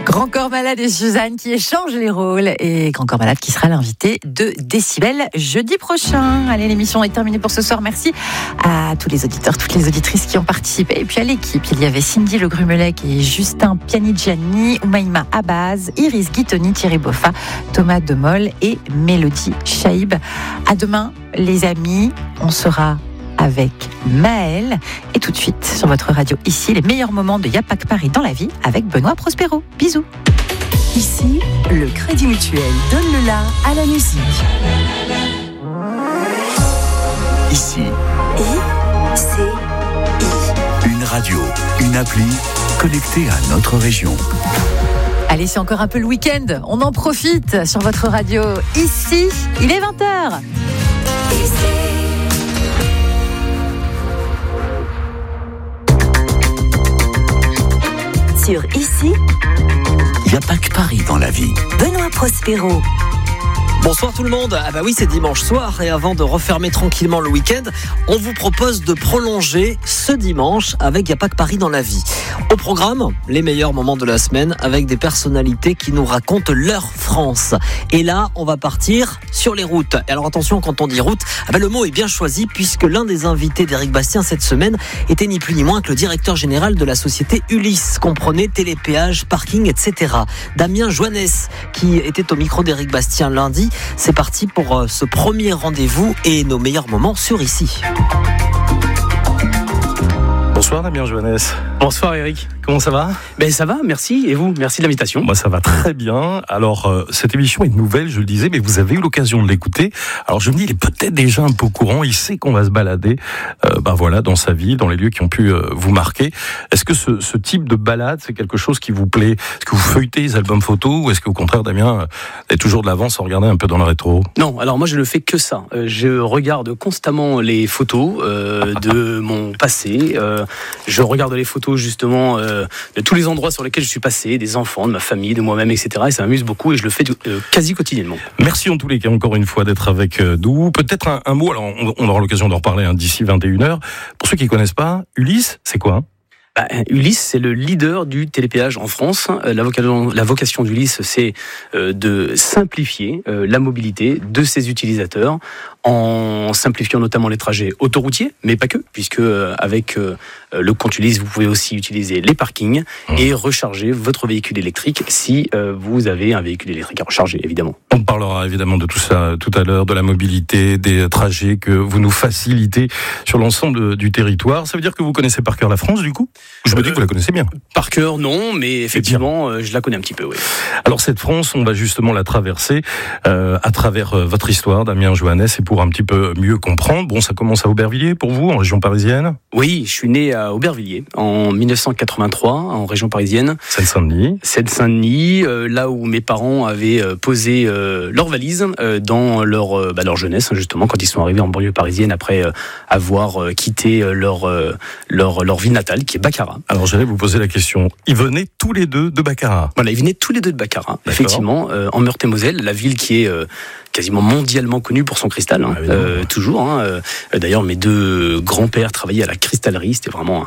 Grand Corps Malade et Suzanne qui échangent les rôles, et Grand Corps Malade qui sera l'invité de Décibel jeudi prochain. Allez, l'émission est terminée pour ce soir. Merci à tous les auditeurs, toutes les auditrices qui ont participé, et puis à l'équipe. Il y avait Cindy Le Grumelec et Justin Pianigiani, Oumaïma Abaz, Iris Guitoni, Thierry Boffa, Thomas Demol et Mélodie Chaïb. À demain, les amis. On sera avec Maël, et tout de suite sur votre radio ici, les meilleurs moments de Y'a pas que Paris dans la vie avec Benoît Prospero. Bisous. Ici, le Crédit Mutuel donne le la à la musique. Ici, I. une radio, une appli connectée à notre région. Allez, c'est encore un peu le week-end. On en profite sur votre radio. Ici, il est 20h. Sur Ici, Il n'y a pas que Paris dans la vie. Benoît Prospero. Bonsoir tout le monde. Ah bah oui, c'est dimanche soir, et avant de refermer tranquillement le week-end, on vous propose de prolonger ce dimanche avec Y'a pas que Paris dans la vie. Au programme, les meilleurs moments de la semaine avec des personnalités qui nous racontent leur France. Et là, on va partir sur les routes. Et alors attention, quand on dit route, le mot est bien choisi, puisque l'un des invités d'Éric Bastien cette semaine était ni plus ni moins que le directeur général de la société Ulysse, comprenait télépéage, parking, etc. Damien Joannès, qui était au micro d'Éric Bastien lundi. C'est parti pour ce premier rendez-vous et nos meilleurs moments sur Ici. Bonsoir Damien Joannès. Bonsoir Eric. Comment ça va ? Ça va, merci. Et vous ? Merci de l'invitation. Moi ça va très bien. Alors cette émission est nouvelle, je le disais, mais vous avez eu l'occasion de l'écouter. Alors je me dis, il est peut-être déjà un peu au courant, il sait qu'on va se balader dans sa vie, dans les lieux qui ont pu vous marquer. Est-ce que ce type de balade, c'est quelque chose qui vous plaît ? Est-ce que vous feuilletez les albums photos, ou est-ce qu'au contraire Damien est toujours de l'avance sans regarder un peu dans le rétro ? Non, alors moi je ne fais que ça. Je regarde constamment les photos de mon passé. Je regarde les photos justement de tous les endroits sur lesquels je suis passé, des enfants, de ma famille, de moi-même, etc. Et ça m'amuse beaucoup, et je le fais quasi quotidiennement. Merci en tous les cas encore une fois d'être avec nous. Peut-être un mot, alors on aura l'occasion d'en reparler d'ici 21h. Pour ceux qui ne connaissent pas, Ulysse, c'est quoi ? Ulysse, c'est le leader du télépéage en France. La vocation d'Ulysse, c'est de simplifier la mobilité de ses utilisateurs, en simplifiant notamment les trajets autoroutiers, mais pas que, puisque avec le compte Ulysse, vous pouvez aussi utiliser les parkings et recharger votre véhicule électrique si vous avez un véhicule électrique à recharger, évidemment. On parlera évidemment de tout ça tout à l'heure, de la mobilité, des trajets que vous nous facilitez sur l'ensemble du territoire. Ça veut dire que vous connaissez par cœur la France, du coup ? Je me dis que vous la connaissez bien. Par cœur, non, mais effectivement, je la connais un petit peu, oui. Alors cette France, on va justement la traverser à travers votre histoire, Damien Joannès, et pour un petit peu mieux comprendre. Bon, ça commence à Aubervilliers pour vous, en région parisienne ? Oui, je suis né à Aubervilliers en 1983, en région parisienne. Seine-Saint-Denis, là où mes parents avaient posé leurs valises dans leur jeunesse, justement, quand ils sont arrivés en banlieue parisienne après avoir quitté leur ville natale, qui est Baccarat. Alors j'allais vous poser la question, ils venaient tous les deux de Baccarat ? Voilà, ils venaient tous les deux de Baccarat, effectivement, en Meurthe-et-Moselle, la ville qui est quasiment mondialement connue pour son cristal, toujours. D'ailleurs, mes deux grands-pères travaillaient à la cristallerie, c'était vraiment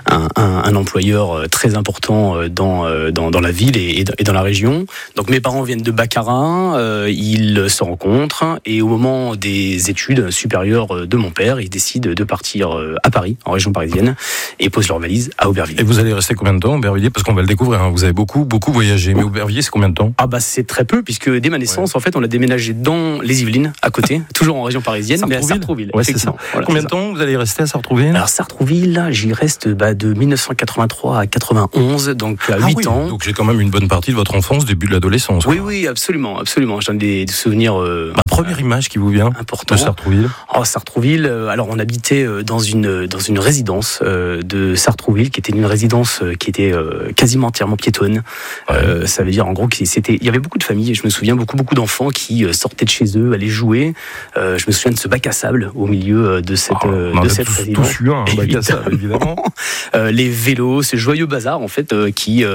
un employeur très important dans la ville et dans la région. Donc mes parents viennent de Baccarat, ils se rencontrent, et au moment des études supérieures de mon père, ils décident de partir à Paris, en région parisienne, et posent leur valise à Aubervilliers. Et vous allez rester combien de temps à Aubervilliers ? Parce qu'on va le découvrir, vous avez beaucoup voyagé, mais Aubervilliers, c'est combien de temps ? C'est très peu, puisque dès ma naissance, en fait, on a déménagé dans les Yvelines, à côté, toujours en région parisienne, mais à Sartrouville. Ouais, c'est ça. Voilà, combien de temps vous allez rester à Sartrouville ? Alors Sartrouville, j'y reste de 1983 à 91, donc à 8 ans. Donc j'ai quand même une bonne partie de votre enfance, début de l'adolescence. Oui, absolument. J'en ai des souvenirs première image qui vous vient important de Sartrouville. Sartrouville, alors on habitait dans une résidence de Sartrouville, qui était une résidence qui était quasiment entièrement piétonne. Ça veut dire en gros il y avait beaucoup de familles, et je me souviens beaucoup d'enfants qui sortaient de chez eux, allaient jouer. Je me souviens de ce bac à sable au milieu de cette résidence. Tous eu un bac à sable, évidemment. Les vélos, ce joyeux bazar en fait qui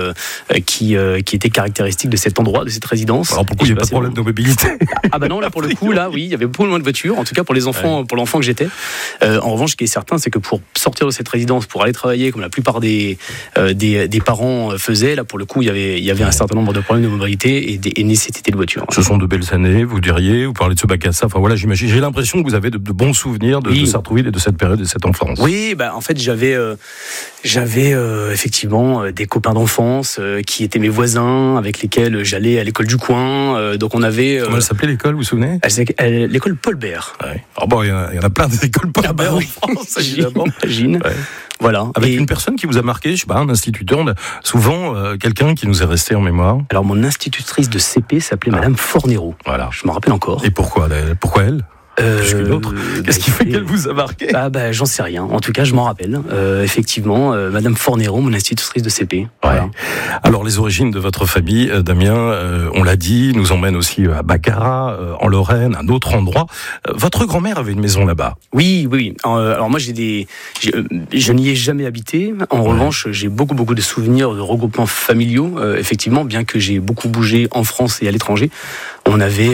était caractéristique de cet endroit, de cette résidence. Alors pourquoi il n'y a pas de problème de mobilité ? Non, là pour le coup, oui, il y avait beaucoup moins de voitures, en tout cas pour les enfants, pour l'enfant que j'étais. En revanche, ce qui est certain, c'est que pour sortir de cette résidence, pour aller travailler, comme la plupart plupart des parents faisaient. Là, pour le coup, il y avait un certain nombre de problèmes de mobilité et nécessité de voiture. Ce sont de belles années, vous diriez. Vous parlez de ce bac à sable. Enfin voilà, j'imagine. J'ai l'impression que vous avez de bons souvenirs de Sartrouville et de cette période et de cette enfance. Oui, en fait, j'avais effectivement des copains d'enfance qui étaient mes voisins, avec lesquels j'allais à l'école du coin. Donc on avait. Comment elle s'appelait l'école, vous vous souvenez? L'école Paul Bert. Ouais. Oh bon, il y en a plein d'écoles Paul Bert en France, évidemment. J'imagine. Ouais. Voilà. Avec une personne qui vous a marqué, je sais pas, un instituteur, souvent quelqu'un qui nous est resté en mémoire. Alors mon institutrice de CP s'appelait Madame Fornero. Voilà. Je me rappelle encore. Et pourquoi elle? Plus qu'une autre. Qu'est-ce qui fait qu'elle vous a marqué? J'en sais rien. En tout cas, je m'en rappelle. Effectivement, Madame Fornero, mon institutrice de CP. Voilà. Ouais. Alors, les origines de votre famille, Damien, on l'a dit, nous emmène aussi à Baccarat, en Lorraine, un autre endroit. Votre grand-mère avait une maison là-bas. Oui. Alors moi, je n'y ai jamais habité. En revanche, j'ai beaucoup de souvenirs de regroupements familiaux. Effectivement, bien que j'ai beaucoup bougé en France et à l'étranger, on avait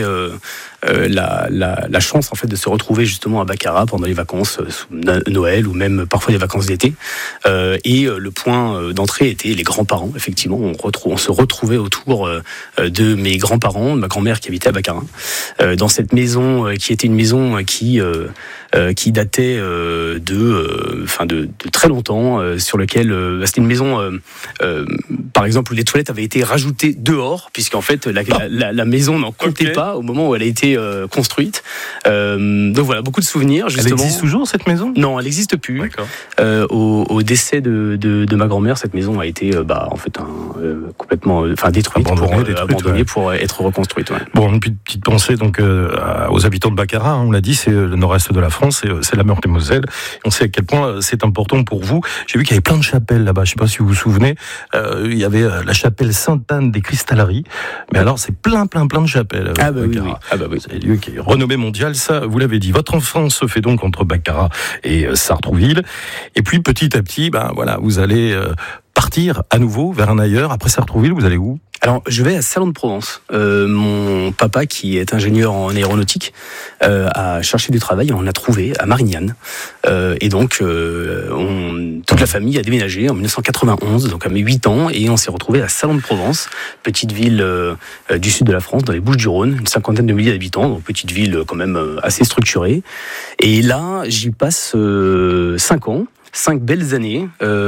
la chance en fait de se retrouver justement à Baccarat pendant les vacances Noël ou même parfois les vacances d'été, et le point d'entrée était les grands-parents. Effectivement, on se retrouvait autour de mes grands-parents, de ma grand-mère qui habitait à Baccarat, dans cette maison qui était une maison qui datait de très longtemps, sur lequel c'était une maison par exemple où les toilettes avaient été rajoutées dehors, puisqu'en fait la maison n'en comptait pas au moment où elle a été construite. Donc voilà, beaucoup de souvenirs justement. Elle existe toujours cette maison? Non, elle n'existe plus. Au décès de ma grand-mère, cette maison a été complètement détruite, abandonnée pour être reconstruite. Ouais. Bon, une petite pensée donc aux habitants de Baccarat, on l'a dit, c'est le nord-est de la France, c'est la Meurthe-et-Moselle. On sait à quel point c'est important pour vous. J'ai vu qu'il y avait plein de chapelles là-bas, je ne sais pas si vous vous souvenez. Il y avait la chapelle Sainte-Anne des Cristalleries, mais alors c'est plein de chapelles. Oui. C'est un lieu qui est renommé mondial, ça vous l'avez dit. Votre enfance se fait donc entre Baccarat et Sartrouville, et puis petit à petit, vous allez partir à nouveau vers un ailleurs. Après Sartrouville, vous allez où? Alors, je vais à Salon de Provence. Mon papa, qui est ingénieur en aéronautique, a cherché du travail et on a trouvé à Marignane. Et donc, toute la famille a déménagé en 1991, donc à mes 8 ans, et on s'est retrouvé à Salon de Provence, petite ville du sud de la France, dans les Bouches-du-Rhône, une cinquantaine de milliers d'habitants, donc petite ville quand même assez structurée. Et là, j'y passe 5 ans. 5 belles années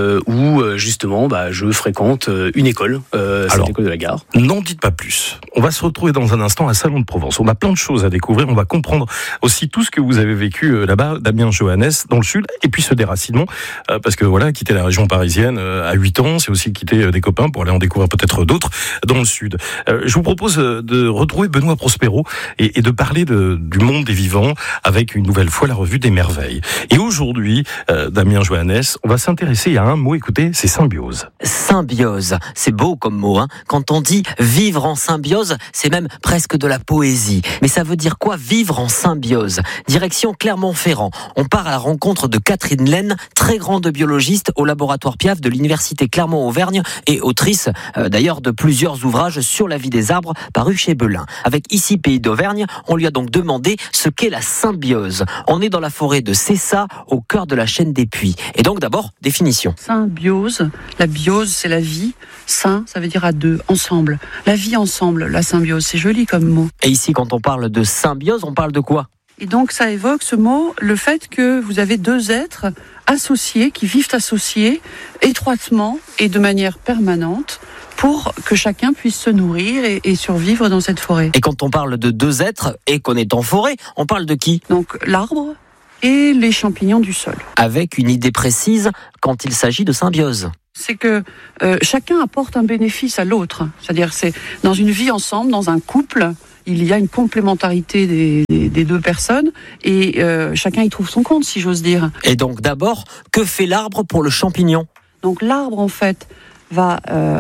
où justement je fréquente une école, c'est l'école de la Gare. N'en dites pas plus. On va se retrouver dans un instant à Salon de Provence. On a plein de choses à découvrir. On va comprendre aussi tout ce que vous avez vécu là-bas, Damien Johannes, dans le sud, et puis ce déracinement, parce que voilà, quitter la région parisienne à 8 ans, c'est aussi quitter des copains pour aller en découvrir peut-être d'autres dans le sud. Je vous propose de retrouver Benoît Prospero et de parler du monde des vivants avec une nouvelle fois la revue des merveilles. Et aujourd'hui, Damien Johannes, on va s'intéresser à un mot, écoutez, c'est symbiose. Symbiose, c'est beau comme mot, hein. Quand on dit vivre en symbiose, c'est même presque de la poésie. Mais ça veut dire quoi, vivre en symbiose? Direction Clermont-Ferrand. On part à la rencontre de Catherine Laine, très grande biologiste au laboratoire Piaf de l'université Clermont-Auvergne et autrice d'ailleurs de plusieurs ouvrages sur la vie des arbres parus chez Belin. Avec Ici Pays d'Auvergne, on lui a donc demandé ce qu'est la symbiose. On est dans la forêt de Cessa, au cœur de la chaîne des puits. Et donc d'abord, définition. Symbiose, la biose c'est la vie, syn ça veut dire à deux, ensemble. La vie ensemble, la symbiose, c'est joli comme mot. Et ici quand on parle de symbiose, on parle de quoi? Et donc ça évoque ce mot, le fait que vous avez deux êtres associés, qui vivent associés étroitement et de manière permanente, pour que chacun puisse se nourrir et survivre dans cette forêt. Et quand on parle de deux êtres et qu'on est en forêt, on parle de qui? Donc l'arbre et les champignons du sol. Avec une idée précise quand il s'agit de symbiose. C'est que chacun apporte un bénéfice à l'autre. C'est-à-dire c'est dans une vie ensemble, dans un couple, il y a une complémentarité des deux personnes et chacun y trouve son compte, si j'ose dire. Et donc d'abord, que fait l'arbre pour le champignon? Donc l'arbre en fait va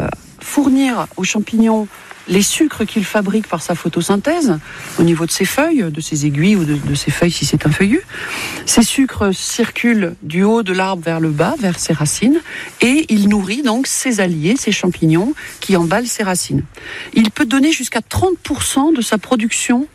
fournir aux champignons les sucres qu'il fabrique par sa photosynthèse, au niveau de ses feuilles, de ses aiguilles ou de ses feuilles si c'est un feuillu. Ces sucres circulent du haut de l'arbre vers le bas, vers ses racines, et il nourrit donc ses alliés, ses champignons, qui emballent ses racines. Il peut donner jusqu'à 30% de sa production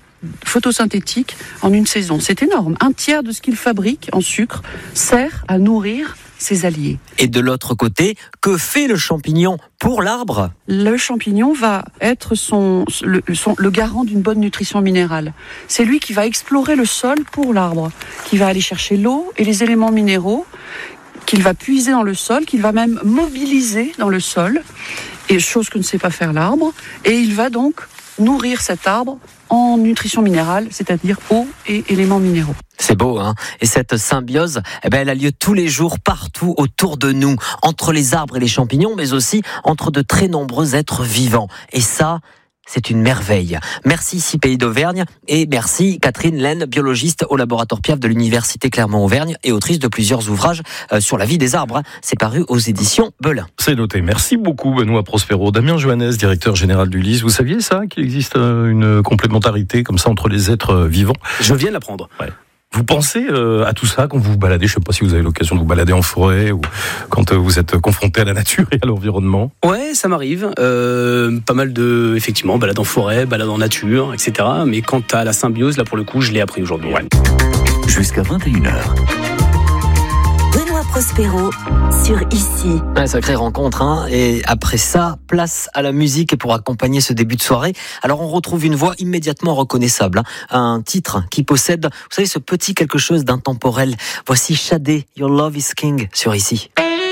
photosynthétique en une saison. C'est énorme. Un tiers de ce qu'il fabrique en sucre sert à nourrir ses alliés. Et de l'autre côté, que fait le champignon pour l'arbre ? Le champignon va être le garant d'une bonne nutrition minérale. C'est lui qui va explorer le sol pour l'arbre, qui va aller chercher l'eau et les éléments minéraux, qu'il va puiser dans le sol, qu'il va même mobiliser dans le sol, et chose que ne sait pas faire l'arbre, et il va donc nourrir cet arbre en nutrition minérale, c'est-à-dire eau et éléments minéraux. C'est beau, hein ? Et cette symbiose, elle a lieu tous les jours, partout autour de nous, entre les arbres et les champignons, mais aussi entre de très nombreux êtres vivants. Et ça, c'est une merveille. Merci 6 Pays d'Auvergne et merci Catherine Laine, biologiste au laboratoire Piaf de l'Université Clermont-Auvergne et autrice de plusieurs ouvrages sur la vie des arbres. C'est paru aux éditions Belin. C'est noté. Merci beaucoup Benoît Prospero. Damien Johannes, directeur général du LIS. Vous saviez ça, qu'il existe une complémentarité comme ça entre les êtres vivants ? Je viens de l'apprendre. Ouais. Vous pensez à tout ça quand vous vous baladez ? Je ne sais pas si vous avez l'occasion de vous balader en forêt ou quand vous êtes confronté à la nature et à l'environnement. Ouais, ça m'arrive. Pas mal de, effectivement, balade en forêt, balade en nature, etc. Mais quant à la symbiose, là pour le coup, je l'ai appris aujourd'hui. Ouais. Jusqu'à 21h. Benoît Prospero sur Ici. Ouais, sacrée rencontre, hein. Et après ça, place à la musique pour accompagner ce début de soirée. Alors on retrouve une voix immédiatement reconnaissable, hein. Un titre qui possède, vous savez, ce petit quelque chose d'intemporel. Voici Shadé, Your Love is King sur Ici.